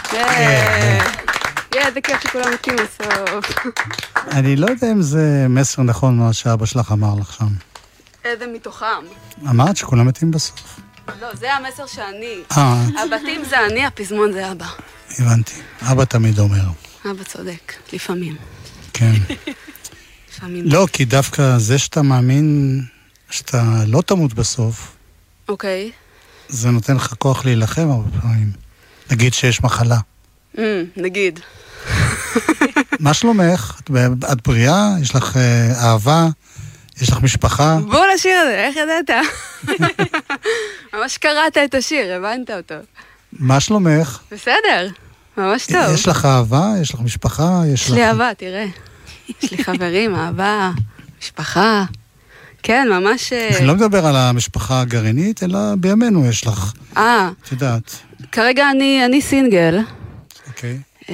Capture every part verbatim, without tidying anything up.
יא, זה כיף שכולם מתים בסוף. אני לא יודע אם זה מסר נכון מה שאבא שלך אמר לך שם. איזה מתוכם. אמרת שכולם מתים בסוף. לא, זה המסר שאני. אה. הבתים זה אני, הפזמון זה אבא. הבנתי. אבא תמיד אומר. אבא צודק, לפעמים. כן. לפעמים. לא, כי דווקא זה שאתה מאמין שאתה לא תמות בסוף, אוקיי. זה נותן לך כוח להילחם הרבה פעמים. נגיד שיש מחלה. Mm, נגיד. מה שלומך? את, את בריאה? יש לך אה, אהבה? יש לך משפחה? בואו לשיר הזה, איך ידעת? ממש קראת את השיר, הבנת אותו. מה שלומך? בסדר, ממש טוב. יש לך אהבה? יש לך משפחה? יש, יש לי לך... אהבה, תראה. יש לי חברים, אהבה, משפחה. כן, ממש... אני לא מדבר על המשפחה הגרעינית, אלא בימינו יש לך. אה. את יודעת. כרגע אני, אני סינגל. אוקיי.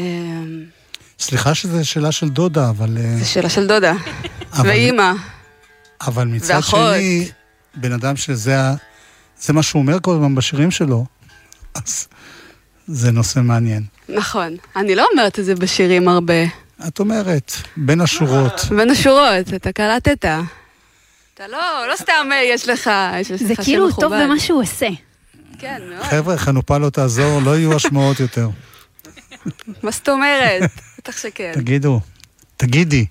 סליחה שזו שאלה של דודה, אבל... זו שאלה של דודה. ואימא. אבל מצד שני, בן אדם שזה זה מה שהוא אומר כל הזמן בשירים שלו, אז זה נושא מעניין. נכון. אני לא אומרת את זה בשירים הרבה. את אומרת, בין השורות. בין השורות, אתה קלטת. אתה לא, לא סתם יש לך, יש לך שם מכובד. זה כאילו טוב במה שהוא עושה. כן, מאוד. חבר'ה, חנופה לא תעזור, לא יהיו השמעות יותר. מה זאת אומרת? בטח שכן. תגידו, תגידי,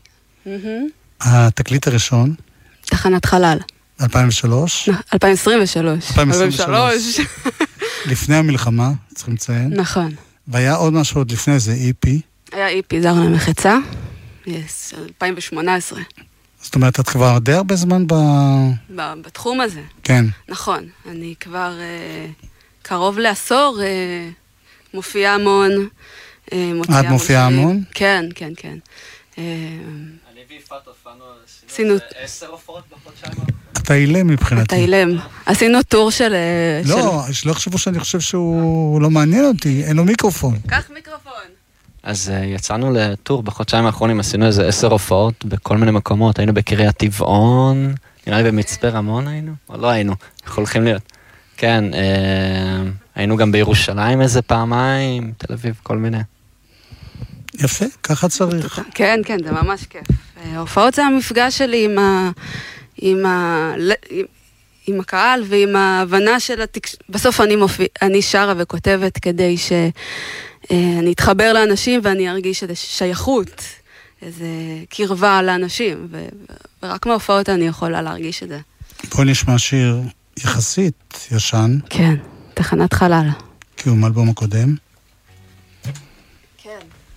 התקליט הראשון, תחנת חלל. אלפיים ושלוש? אלפיים עשרים ושלוש. אלפיים עשרים ושלוש. לפני המלחמה, צריכים לציין. נכון. והיה עוד משהו עוד לפני זה, איפי. היה איפי, זר למחצה. יס, אלפיים ושמונה עשרה. זאת אומרת, את כבר די הרבה זמן ב... בתחום הזה. כן. נכון. אני כבר אה, קרוב לעשור אה, מופיעה המון. אה, את מופיעה המון? כן, כן, כן. אה, אני ויפת הופענו, עשינו עשר הופעות בחודשיים. אתה אילם מבחינתי. אתה אילם. עשינו טור של... לא, שלא חשבו שאני חושב שהוא לא מעניין אותי, אין לו מיקרופון. קח מיקרופון. אז יצאנו לטור בחודשיים האחרונים, עשינו איזה עשר הופעות בכל מיני מקומות, היינו בקריית טבעון, נראה לי במצפה רמון היינו, או לא היינו, אנחנו הולכים להיות. כן, היינו גם בירושלים איזה פעמיים, תל אביב, כל מיני. יפה, ככה צריך. כן, כן, זה ממש כיף. ההופעות זה המפגש שלי עם ה... עם ה... עם הקהל ועם ההבנה של התקשורת. בסוף אני מופיע, אני שרה וכותבת כדי שאני אתחבר לאנשים ואני ארגיש איזו שייכות, איזו קרבה לאנשים, ו... ורק מההופעות אני יכולה להרגיש את זה. בואי נשמע שיר יחסית ישן. כן, תחנת חלל. כי הוא מאלבום הקודם. כן.